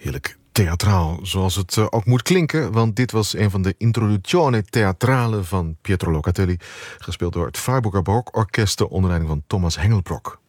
Heerlijk theatraal, zoals het ook moet klinken, want dit was een van de Introduzione Theatrale van Pietro Locatelli, gespeeld door het Freiburger Barokorkest onder leiding van Thomas Hengelbrock.